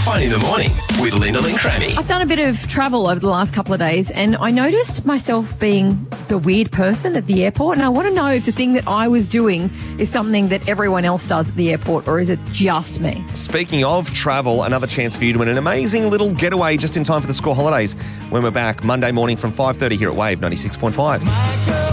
Fun in the morning with Linda Lynn Crammy. I've done a bit of travel over the last couple of days and I noticed myself being the weird person at the airport, and I want to know if the thing that I was doing is something that everyone else does at the airport, or is it just me? Speaking of travel, another chance for you to win an amazing little getaway just in time for the school holidays when we're back Monday morning from 5:30 here at Wave 96.5.